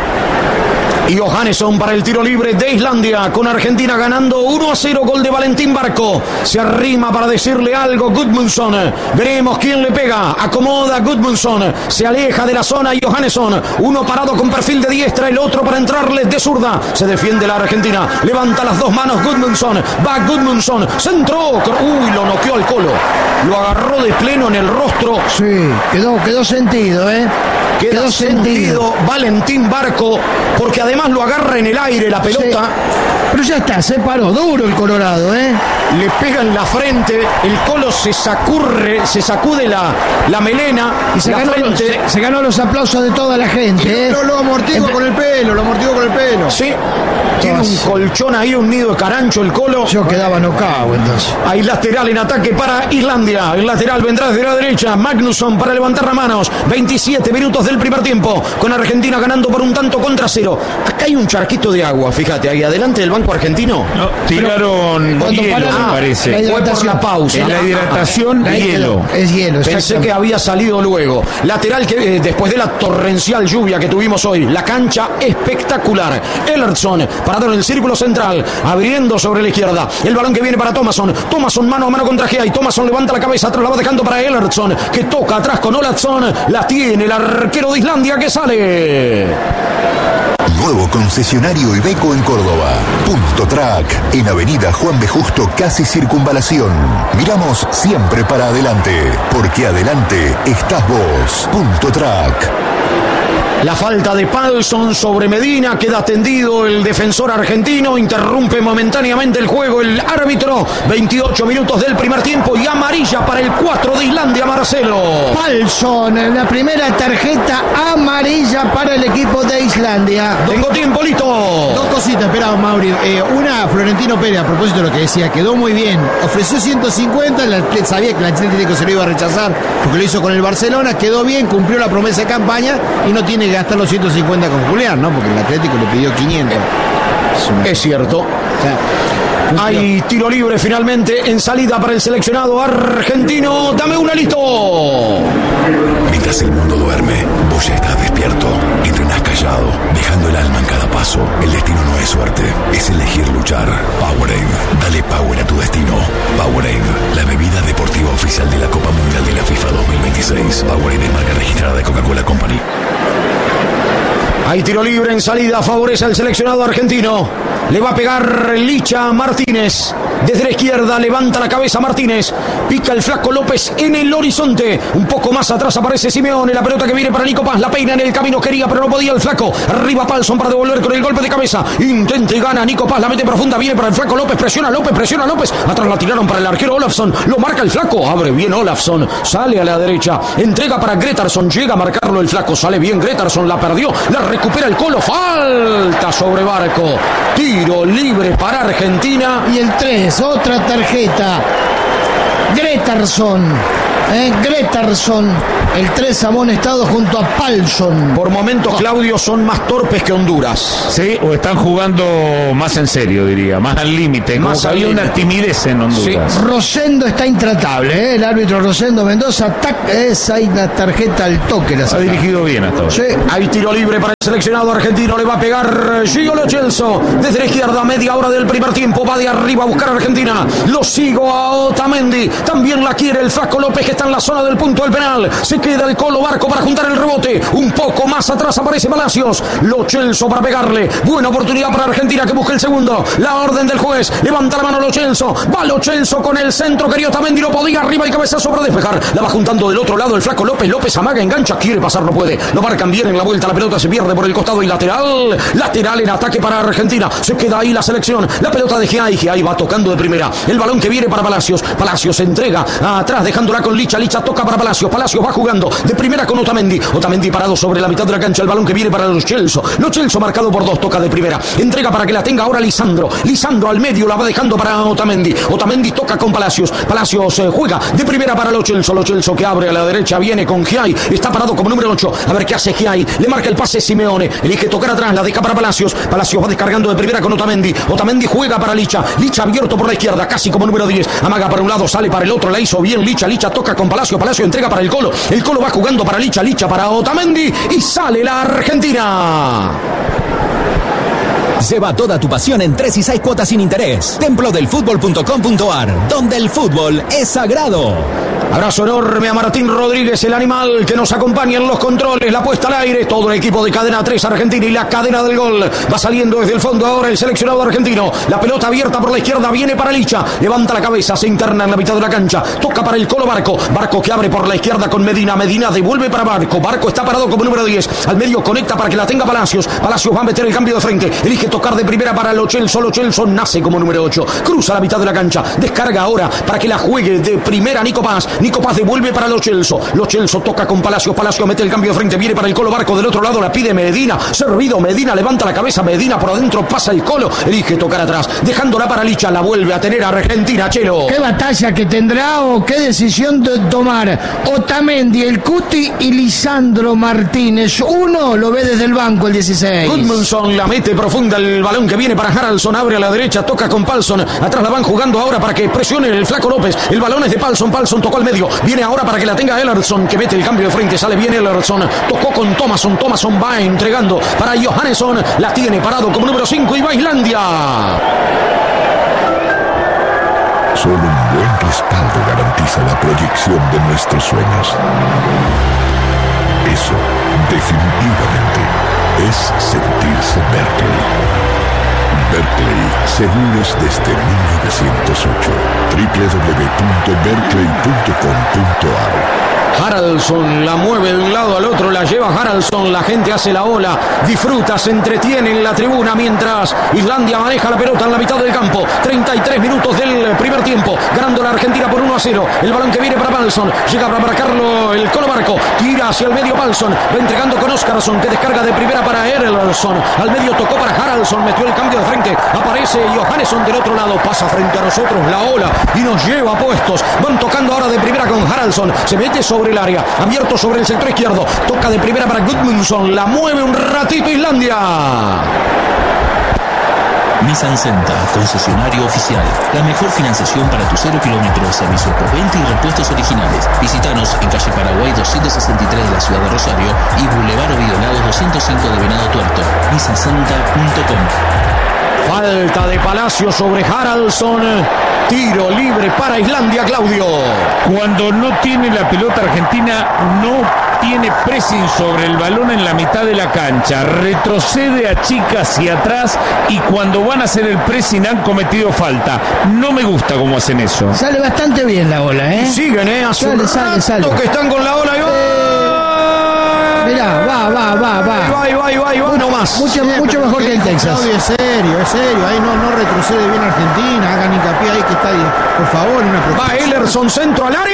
Y Johannesson para el tiro libre de Islandia, con Argentina ganando uno a cero, gol de Valentín Barco. Se arrima para decirle algo Gudmundsson. Veremos quién le pega. Acomoda Gudmundsson. Se aleja de la zona y Johannesson. Uno parado con perfil de diestra, el otro para entrarle de zurda. Se defiende la Argentina. Levanta las dos manos Gudmundsson. Va Gudmundsson. Centró. Uy, lo noqueó al Colo. Lo agarró de pleno en el rostro. Sí, quedó, quedó sentido, ¿eh? Queda Quedó sentido sentido. Valentín Barco, porque además lo agarra en el aire la pelota. Sí. Pero ya está, se paró duro el Colorado, ¿eh? Le pega en la frente, el Colo se sacurre, se sacude la, la melena Y se la ganó, los, frente. se ganó los aplausos de toda la gente, ¿eh? Lo, lo amortigua Empe- con el pelo, lo amortigua con el pelo. Sí, tiene un colchón ahí, un nido de carancho el Colo. Yo quedaba nocao entonces. Hay lateral en ataque para Islandia. El lateral vendrá desde la derecha. Magnusson para levantar las manos. veintisiete minutos del primer tiempo. Con Argentina ganando por un tanto contra cero. Acá hay un charquito de agua, fíjate, ahí adelante del banco argentino. No, tiraron Cuando hielo, pararon, me parece. la Fue por hidratación. la pausa. En la hidratación, La- hielo. Es hielo, Pensé exactamente. que había salido luego. Lateral que eh, después de la torrencial lluvia que tuvimos hoy. La cancha espectacular. Ellerson parado en el círculo central, abriendo sobre la izquierda. El balón que viene para Thomasson. Thomasson mano a mano contra Gea y Thomasson levanta la cabeza, atrás la va dejando para Ellerson, que toca atrás con Oladsson. La tiene el arquero de Islandia que sale. Nuevo concesionario Iveco en Córdoba. Punto Track, en Avenida Juan B. Justo, casi Circunvalación. Miramos siempre para adelante, porque adelante estás vos. Punto Track. La falta de Palsson sobre Medina, queda tendido el defensor argentino, interrumpe momentáneamente el juego el árbitro, veintiocho minutos del primer tiempo y amarilla para el cuatro de Islandia, Marcelo. Palsson, la primera tarjeta amarilla para el equipo de Islandia. Tengo tiempo, listo. Dos cositas, espera, Mauri. Eh, una, Florentino Pérez, a propósito de lo que decía, quedó muy bien. Ofreció ciento cincuenta, el Atlético sabía que el Atlético se lo iba a rechazar porque lo hizo con el Barcelona, quedó bien, cumplió la promesa de campaña y no tiene que gastar los ciento cincuenta con Julián, ¿no? Porque el Atlético le pidió quinientos. Es cierto. O sea, Hay tiro libre finalmente en salida para el seleccionado argentino. Dame una, listo. Mientras el mundo duerme, vos ya estás despierto. Entrenás callado, dejando el alma en cada paso. El destino no es suerte, es elegir luchar. Powerade, dale power a tu destino. Powerade, la bebida deportiva oficial de la Copa Mundial de la FIFA dos mil veintiséis. Powerade es marca registrada de Coca-Cola Company. Hay tiro libre en salida, favorece al seleccionado argentino. Le va a pegar Licha Martínez. Desde la izquierda levanta la cabeza Martínez. Pica el flaco López en el horizonte. Un poco más atrás aparece Simeone. La pelota que viene para Nico Paz. La peina en el camino, quería, pero no podía el flaco. Arriba Palsson para devolver con el golpe de cabeza. Intenta y gana Nico Paz. La mete profunda. Viene para el flaco López. Presiona López, presiona López. Atrás la tiraron para el arquero Olafsson. Lo marca el flaco. Abre bien Olafsson. Sale a la derecha. Entrega para Gretarsson. Llega a marcarlo el flaco. Sale bien Gretarsson. La perdió. La recupera el Colo. Falta sobre Barco. Tiro libre para Argentina. Y el tres, otra tarjeta. Gretarsson. Eh, Gretarson, el tres amonestado junto a Palson. Por momentos, Claudio, son más torpes que Honduras. Sí, o están jugando más en serio, diría, más al límite. Como Más que al había una límite. timidez en Honduras. Sí. Rosendo está intratable, ¿eh? El árbitro Rosendo Mendoza. Tac, esa hay una tarjeta al toque. La Ha saca. dirigido bien hasta ahora. Sí. Hay tiro libre para el seleccionado argentino. Le va a pegar Gio Lo Celso. Desde la izquierda, media hora del primer tiempo. Va de arriba a buscar a Argentina. Lo sigo a Otamendi. También la quiere el Flaco López, que está en la zona del punto del penal. Se queda el Colo Barco para juntar el rebote. Un poco más atrás aparece Palacios. Lo Celso para pegarle. Buena oportunidad para Argentina, que busca el segundo. La orden del juez. Levanta la mano Lo Celso. Va Lo Celso con el centro. Querido Otamendi, lo podía arriba y cabezazo para despejar. La va juntando del otro lado el Flaco López. López amaga, engancha, quiere pasar, no puede. Lo marcan bien en la vuelta. La pelota se pierde por el costado y lateral. Lateral en ataque para Argentina. Se queda ahí la selección. La pelota de Giai. Giai va tocando de primera. El balón que viene para Palacios. Palacios se entrega atrás, dejándola con Licha. Licha toca para Palacios. Palacios va jugando de primera con Otamendi. Otamendi parado sobre la mitad de la cancha. El balón que viene para Lo Celso. Lo Celso marcado por dos. Toca de primera. Entrega para que la tenga ahora Lisandro. Lisandro al medio la va dejando para Otamendi. Otamendi toca con Palacios. Palacios eh, juega de primera para Lo Celso. Lo Celso que abre a la derecha. Viene con Giai. Está parado como número ocho. A ver qué hace Giai. Le marca el pase Simeone. Elige tocar atrás. La deja para Palacios. Palacios va descargando de primera con Otamendi. Otamendi juega para Licha. Licha abierto por la izquierda. Casi como número diez. Amaga para un lado. Sale para el otro. La hizo bien Licha. Licha toca con Palacio. Palacio entrega para el Colo. El Colo va jugando para Licha. Licha para Otamendi. Y sale la Argentina. Lleva toda tu pasión en tres y seis cuotas sin interés. templo del fútbol punto com punto a r, donde el fútbol es sagrado. Abrazo enorme a Martín Rodríguez, el animal que nos acompaña en los controles, la puesta al aire, todo el equipo de Cadena tres Argentina y la cadena del gol. Va saliendo desde el fondo ahora el seleccionado argentino. La pelota abierta por la izquierda, viene para Licha. Levanta la cabeza, se interna en la mitad de la cancha. Toca para el Colo Barco. Barco que abre por la izquierda con Medina. Medina devuelve para Barco. Barco está parado como número diez. Al medio conecta para que la tenga Palacios. Palacios va a meter el cambio de frente. Elige tocar de primera para Lo Celso. Lo Celso nace como número ocho. Cruza la mitad de la cancha. Descarga ahora para que la juegue de primera Nico Paz. Nico Paz devuelve para Lo Celso. Lo Celso toca con Palacios. Palacios mete el cambio de frente. Viene para el Colo Barco. Del otro lado la pide Medina. Servido. Medina levanta la cabeza. Medina por adentro pasa el Colo. Elige tocar atrás. Dejándola para Licha. La vuelve a tener Argentina. Chelo. ¿Qué batalla que tendrá o qué decisión de tomar Otamendi, el Cuti y Lisandro Martínez? Uno lo ve desde el banco, el dieciséis. Gudmundsson la mete profunda, el balón que viene para Haraldson, abre a la derecha, toca con Palson, atrás la van jugando ahora para que presione el Flaco López, el balón es de Palson, Palson tocó al medio, viene ahora para que la tenga Ellerson, que mete el cambio de frente, sale bien Ellerson, tocó con Thomasson, Thomasson va entregando para Johannesson, la tiene parado como número cinco y va Islandia. Solo un buen respaldo garantiza la proyección de nuestros sueños. Eso, definitivamente, es sentirse Berkeley. Berkeley, seguros desde mil novecientos ocho. doble u doble u doble u punto berkeley punto com punto a r. Haraldson la mueve de un lado al otro, la lleva Haraldson, la gente hace la ola, disfruta, se entretiene en la tribuna mientras Islandia maneja la pelota en la mitad del campo. treinta y tres minutos del primer tiempo, ganando la Argentina por uno a cero. El balón que viene para Palson, llega para marcarlo el Colo Barco, tira hacia el medio Palson, va entregando con Oscarsson que descarga de primera para Erelsson, al medio tocó para Haraldson, metió el cambio de frente, aparece Johannesson del otro lado, pasa frente a nosotros la ola y nos lleva puestos. Van tocando ahora de primera con Haraldson, se mete sobre el área, abierto sobre el sector izquierdo, toca de primera para Gudmundsson, la mueve un ratito Islandia. Nissan Centa, concesionario oficial. La mejor financiación para tu cero kilómetros, servicio por venta y repuestos originales. Visítanos en calle Paraguay doscientos sesenta y tres de la ciudad de Rosario y Boulevard Ovidio Lagos doscientos cinco de Venado Tuerto. nissan centa punto com. Falta de Palacio sobre Haraldson. Tiro libre para Islandia, Claudio. Cuando no tiene la pelota Argentina, no tiene pressing sobre el balón en la mitad de la cancha. Retrocede, achica hacia atrás y cuando van a hacer el pressing han cometido falta. No me gusta cómo hacen eso. Sale bastante bien la ola, ¿eh? Siguen, ¿eh? Hace sale, un sale, sale. que están con la ola y va. Mirá, va, va, va, va. Va, y va, y va, y va, no más. Mucho, Sí, mucho mejor que el Texas. Claudio, es serio, es serio. Ahí no, no retrocede bien Argentina. Hagan hincapié ahí que está ahí. Por favor, una Va protección. Ellerson, centro al área.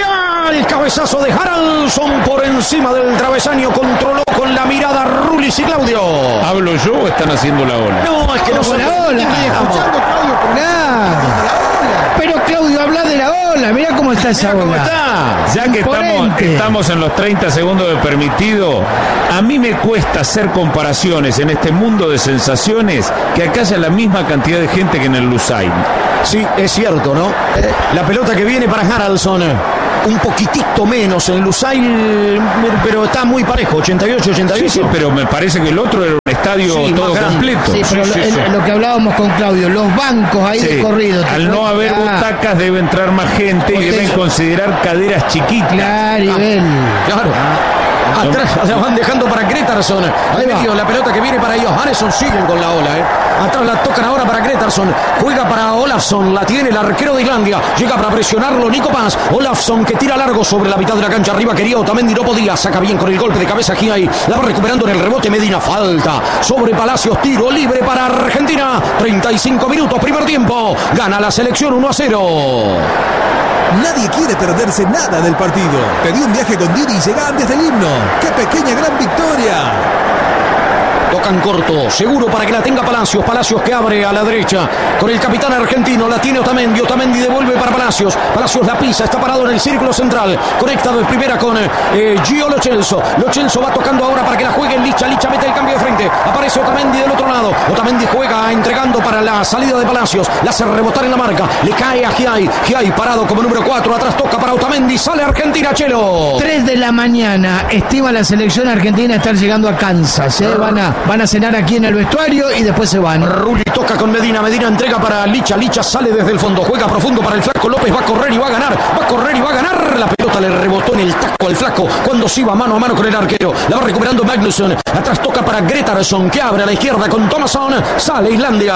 el cabezazo de Haraldsson por encima del travesaño, controló con la mirada Rulis y Claudio. ¿Hablo yo o están haciendo la ola? No, es que no Con se la ola. Estoy escuchando, Claudio, por Claro. Pero Claudio, habla de la ola. Mirá cómo está esa Mira cómo ola. está. Ya que estamos, Imponente. estamos en los treinta segundos de permitido, a mí me cuesta hacer comparaciones en este mundo de sensaciones que acá haya la misma cantidad de gente que en el Lusail. Sí, es cierto, ¿no? La pelota que viene para Haraldsson, un poquitito menos en Lusail, pero está muy parejo, ochenta y ocho ochenta y ocho. Sí, sí, pero me parece que el otro era un estadio Sí, todo más grande. completo. Sí, pero Sí, lo, sí, el- sí. lo que hablábamos con Claudio, los bancos ahí Sí. de corrido. Al no haber Ah, butacas debe entrar más gente y Porque- deben considerar caderas chiquitas. Claribel. Claro. Atrás la van dejando para Gretarsson. Al medio la pelota que viene para ellos. Johannesson siguen con la ola, ¿eh? Atrás la tocan ahora para Gretarsson. Juega para Olafsson. La tiene el arquero de Islandia. Llega para presionarlo Nico Paz. Olafsson que tira largo sobre la mitad de la cancha. Arriba quería Otamendi, no podía. Saca bien con el golpe de cabeza aquí ahí. La va recuperando en el rebote Medina. Falta sobre Palacios. Tiro libre para Argentina. treinta y cinco minutos, primer tiempo. Gana la selección uno a cero. Nadie quiere perderse nada del partido. Pedí un viaje con Didi y llega antes del himno. ¡Qué pequeña gran victoria! Tocan corto, seguro para que la tenga Palacios. Palacios que abre a la derecha con el capitán argentino. La tiene Otamendi. Otamendi devuelve para Palacios. Palacios la pisa, está parado en el círculo central. Conecta de primera con eh, Gio Lo Celso. Lo Celso va tocando ahora para que la juegue Licha. Licha mete el cambio de frente. Aparece Otamendi del otro lado. Otamendi juega entregando para la salida de Palacios. La hace rebotar en la marca. Le cae a Giai. Giai parado como número cuatro. Atrás toca para Otamendi. Sale Argentina, Chelo. tres de la mañana, estima la selección argentina estar llegando a Kansas. ¿eh? Van, a, van a cenar aquí en el vestuario y después se van. Rulli toca con Medina. Medina entrega para Licha. Licha sale desde el fondo. Juega profundo para el Flaco López. Va a correr y va a ganar. Va a correr y va a ganar. La pelota le rebotó en el taco al Flaco cuando se iba mano a mano con el arquero. La va recuperando Magnusson. Atrás toca para Gretarsson que abre a la izquierda con Thomasson. Sale Islandia.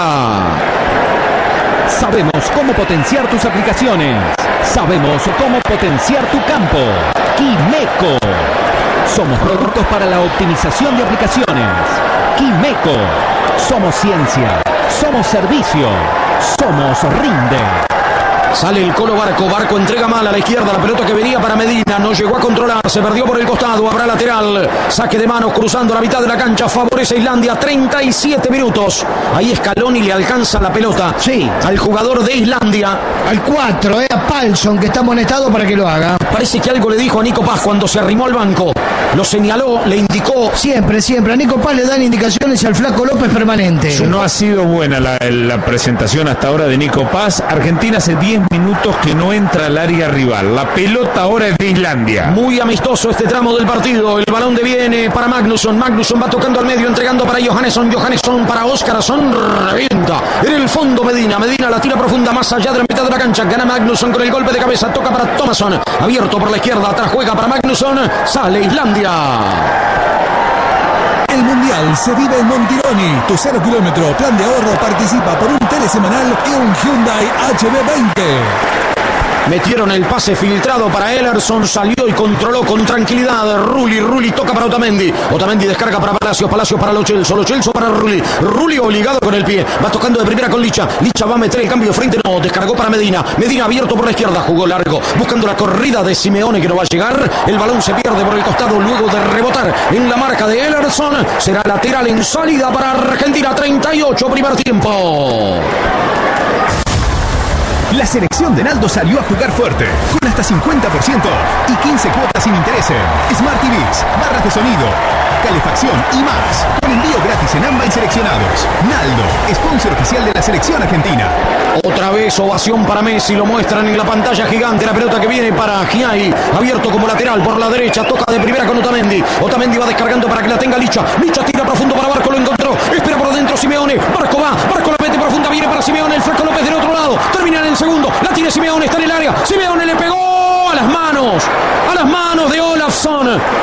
Sabemos cómo potenciar tus aplicaciones. Sabemos cómo potenciar tu campo. Quimeco. Somos productos para la optimización de aplicaciones. Quimeco. Somos ciencia. Somos servicio. Somos Rinde. Sale el Colo Barco. Barco entrega mal a la izquierda. La pelota que venía para Medina. No llegó a controlar. Se perdió por el costado. Habrá lateral. Saque de manos cruzando la mitad de la cancha. Favorece a Islandia. treinta y siete minutos. Ahí Scaloni le alcanza la pelota. Sí. Al jugador de Islandia. Al cuatro, ¿eh? A Palson, que está amonestado para que lo haga. Parece que algo le dijo a Nico Paz cuando se arrimó al banco. Lo señaló, le indicó. Siempre, siempre. A Nico Paz le dan indicaciones y al Flaco López permanente. No ha sido buena la, la presentación hasta ahora de Nico Paz. Argentina hace diez minutos que no entra al área rival. La pelota ahora es de Islandia. Muy amistoso este tramo del partido. El balón de viene para Magnusson. Magnusson va tocando al medio, entregando para Johannesson. Johannesson para Óskarsson. Revienta. En el fondo Medina. Medina la tira profunda más allá de la mitad de la cancha. Gana Magnusson con el golpe de cabeza. Toca para Thomasson. Abierto por la izquierda. Atrás juega para Magnusson. Sale Islandia. El Mundial se vive en Montironi. Tu cero kilómetro plan de ahorro participa por un telesemanal y un Hyundai H B veinte. Metieron el pase filtrado para Ellerson, salió y controló con tranquilidad. Rulli, Rulli toca para Otamendi. Otamendi descarga para Palacios, Palacios para Lo Celso, Lo Celso para Rulli. Rulli obligado con el pie, va tocando de primera con Licha. Licha va a meter el cambio de frente, no, descargó para Medina. Medina abierto por la izquierda, jugó largo, buscando la corrida de Simeone que no va a llegar. El balón se pierde por el costado luego de rebotar en la marca de Ellerson. Será lateral en salida para Argentina, treinta y ocho, primer tiempo. La selección de Naldo salió a jugar fuerte, con hasta cincuenta por ciento off y quince cuotas sin interés en Smart T Vs, barras de sonido, calefacción y más, con envío gratis en ambas seleccionados. Naldo, sponsor oficial de la selección argentina. Otra vez ovación para Messi, lo muestran en la pantalla gigante, la pelota que viene para Giai, abierto como lateral por la derecha, toca de primera con Otamendi. Otamendi va descargando para que la tenga Licha. Licha tira profundo para Barco, lo encontró, espera por adentro Simeone, Barco va, Barco la mete profunda, viene para Simeone, el Flaco López del otro lado, termina en el segundo, la tiene Simeone, está en el área, Simeone le pegó a las manos, a las manos de Olafsson. No era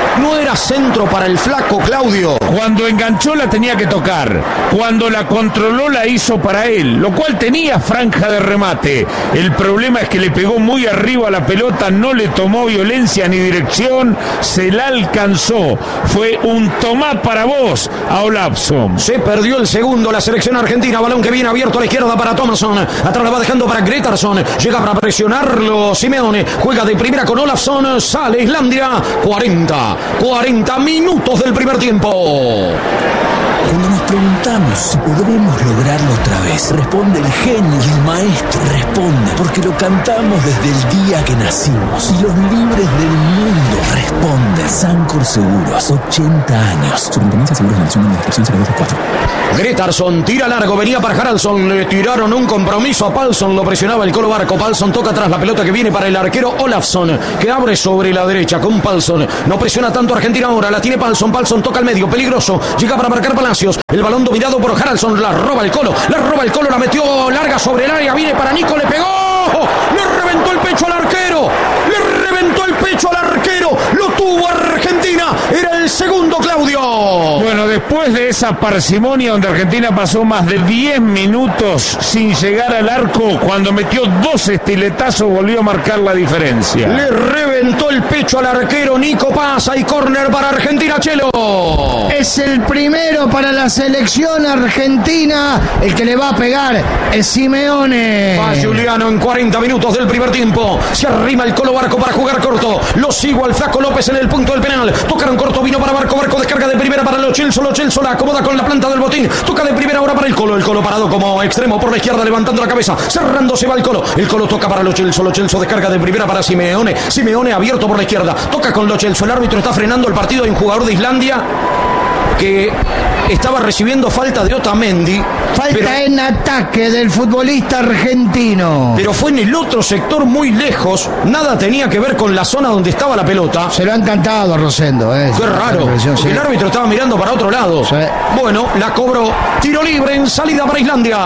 era centro para el flaco Claudio. Cuando enganchó la tenía que tocar. Cuando la controló la hizo para él, lo cual tenía franja de remate. El problema es que le pegó muy arriba a la pelota, no le tomó violencia ni dirección, se la alcanzó. Fue un tomá para vos a Olafsson. Se perdió el segundo la selección argentina. Balón que viene abierto a la izquierda para Thomasson. Atrás la va dejando para Gretarsson. Llega para presionarlo Simeone. Juega de primera con Olafsson. Sale Islandia. cuarenta. cuarenta minutos del primer tiempo. Cuando nos preguntamos si podremos lograrlo otra vez, responde el genio y el maestro. Responde porque lo cantamos desde el día que nacimos. Y los libres del mundo responden. Sancor Seguros, ochenta años. Superintendencia de Seguros de Nación de Administración cero dos cuatro. Gretarsson tira largo, venía para Haraldsson, le tiraron un compromiso a Palsson, lo presionaba el Colo Barco. Palsson toca atrás la pelota que viene para el arquero Olafsson, que abre sobre la derecha con Palsson. No presiona tanto Argentina ahora, la tiene Palsson. Palsson toca al medio, peligroso, llega para marcar Palacios. El balón dominado por Haraldsson, la roba el Colo, la roba el Colo, la metió larga sobre el área, viene para Nico, le pegó, le reventó el pecho al arquero, le reventó el pecho al arquero, lo tuvo Argentina, era el segundo Claudio. Bueno, después de esa parsimonia donde Argentina pasó más de diez minutos sin llegar al arco, cuando metió dos estiletazos volvió a marcar la diferencia. Le reventó el pecho al arquero, Nico Paz, y córner para Argentina, Chelo. Es el primero para la selección argentina. El que le va a pegar es Simeone. Va Juliano en cuarenta minutos del primer tiempo. Se arrima el Colo Barco para jugar corto. Lo sigo al Flaco López en el punto del penal. Tocaron corto, vino para Barco. Barco descarga de primera para Lo Celso. Lo Celso la acomoda con la planta del botín. Toca de primera ahora para el Colo. El Colo parado como extremo por la izquierda, levantando la cabeza. Cerrando se va el Colo. El Colo toca para Lo Celso. Lo Celso descarga de primera para Simeone. Simeone abierto por la izquierda. Toca con Lo Celso. El árbitro está frenando el partido. Hay un jugador de Islandia que estaba recibiendo falta de Otamendi. Falta pero, en ataque del futbolista argentino. Pero fue en el otro sector muy lejos. Nada tenía que ver con la zona donde estaba la pelota. Se lo han cantado a Rosendo. Eh. Qué raro. Sí. El árbitro estaba mirando para otro lado. Sí. Bueno, la cobró. Tiro libre en salida para Islandia.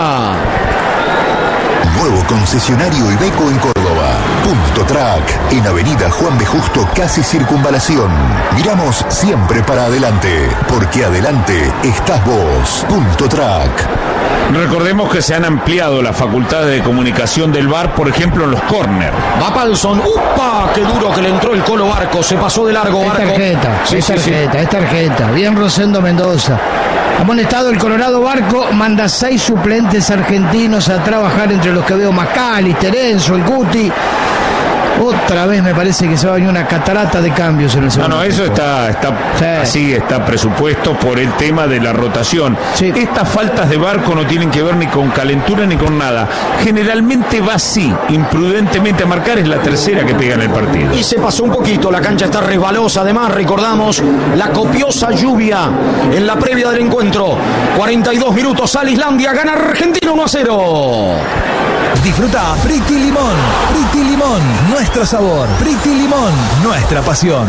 Nuevo concesionario Iveco en Córdoba. Punto Track, en Avenida Juan B. Justo, casi Circunvalación. Miramos siempre para adelante, porque adelante estás vos. Punto Track. Recordemos que se han ampliado las facultades de comunicación del V A R, por ejemplo, en los córner. Va Palsson. ¡Upa! ¡Qué duro que le entró el Colo Barco! Se pasó de largo, Barco. Es tarjeta, sí, es sí, tarjeta, sí. es tarjeta. Bien Rosendo Mendoza. Amonestado el Colorado Barco, manda seis suplentes argentinos a trabajar, entre los que veo McAllister, Enzo, el Cuti. Otra vez me parece que se va a venir una catarata de cambios en el segundo. No, no, eso tiempo. está, está Sí. así, está presupuesto por el tema de la rotación. Sí. Estas faltas de Barco no tienen que ver ni con calentura ni con nada. Generalmente va así, imprudentemente a marcar, es la tercera que pega en el partido. Y se pasó un poquito, la cancha está resbalosa. Además, recordamos la copiosa lluvia en la previa del encuentro. cuarenta y dos minutos, sale Islandia, gana Argentina uno a cero. Disfruta Pretty Limón. Pretty Limón, nuestro sabor. Pretty Limón, nuestra pasión.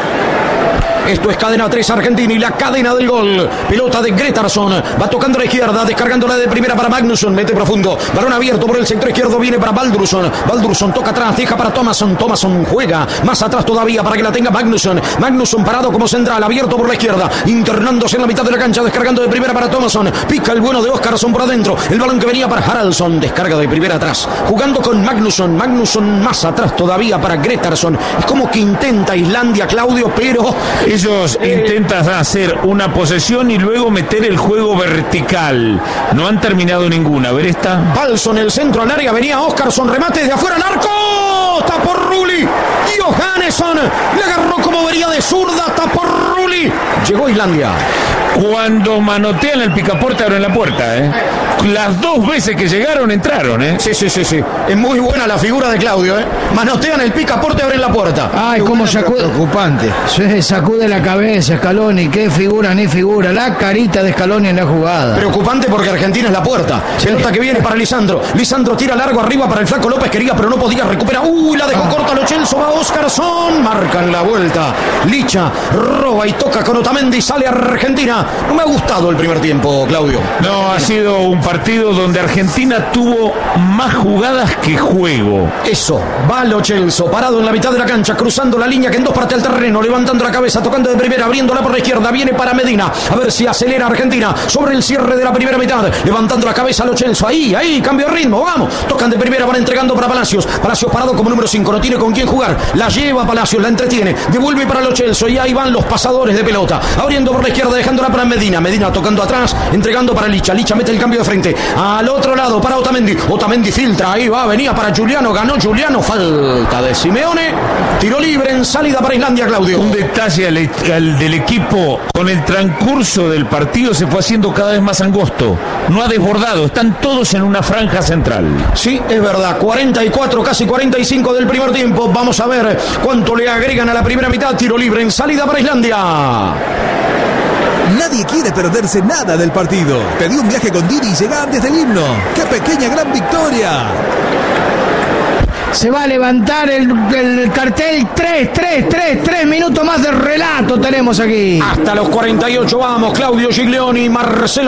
Esto es Cadena tres Argentina y la cadena del gol. Pelota de Gretarsson. Va tocando a la izquierda, descargándola de primera para Magnusson. Mete profundo. Balón abierto por el sector izquierdo. Viene para Baldursson. Baldursson toca atrás, deja para Thomasson. Thomasson juega más atrás todavía para que la tenga Magnusson. Magnusson parado como central, abierto por la izquierda. Internándose en la mitad de la cancha, descargando de primera para Thomasson. Pica el bueno de Oscarsson por adentro. El balón que venía para Haraldsson. Descarga de primera atrás. Jugando con Magnusson. Magnusson más atrás todavía para Gretarsson. Es como que intenta Islandia, Claudio, pero... Ellos eh, intentan hacer una posesión y luego meter el juego vertical. No han terminado ninguna. A ver esta. Palsson, el centro al área, venía Oscarsson, remate de afuera al arco. Tapó Rulli. Johannesson le agarró como vería de zurda. Tapó Rulli. Llegó Islandia. Cuando manotean el picaporte abren la puerta, ¿eh? Las dos veces que llegaron entraron, ¿eh? Sí, sí, sí, sí. Es muy buena la figura de Claudio, ¿eh? Manotean el picaporte, abren la puerta. Ay, cómo sacude. Preocupante. Sí, sacude la cabeza, Scaloni. Qué figura ni figura. La carita de Scaloni en la jugada. Preocupante porque Argentina es la puerta. Pelota que viene para Lisandro. Lisandro tira largo arriba para el Flaco López. Quería, pero no podía recuperar. Uy, la dejó corta Lo Celso. Va Oscarsson. Marcan la vuelta. Licha roba y toca con Otamendi. Sale Argentina. No me ha gustado el primer tiempo, Claudio. No, ha sido un partido partido donde Argentina tuvo más jugadas que juego. Eso, va Lo Celso, parado en la mitad de la cancha, cruzando la línea que en dos parte del terreno, levantando la cabeza, tocando de primera, abriéndola por la izquierda, viene para Medina, a ver si acelera Argentina sobre el cierre de la primera mitad, levantando la cabeza Lo Celso, ahí, ahí, cambio de ritmo, vamos, tocan de primera, van entregando para Palacios, Palacios parado como número cinco, no tiene con quién jugar, la lleva Palacios, la entretiene, devuelve para Lo Celso y ahí van los pasadores de pelota, abriendo por la izquierda, dejándola para Medina, Medina tocando atrás, entregando para Licha, Licha mete el cambio de frente, al otro lado para Otamendi, Otamendi filtra, ahí va, venía para Giuliano, ganó Giuliano, falta de Simeone, tiro libre en salida para Islandia, Claudio. Un detalle al, al del equipo, con el transcurso del partido se fue haciendo cada vez más angosto, no ha desbordado, están todos en una franja central. Sí, es verdad, cuarenta y cuatro, casi cuarenta y cinco del primer tiempo, vamos a ver cuánto le agregan a la primera mitad, tiro libre en salida para Islandia. Nadie quiere perderse nada del partido. Pedí un viaje con Didi y llega antes del himno. ¡Qué pequeña gran victoria! Se va a levantar el, el cartel. Tres, tres, tres, tres minutos más de relato tenemos aquí. Hasta los cuarenta y ocho vamos, Claudio Giglioni, Marcelo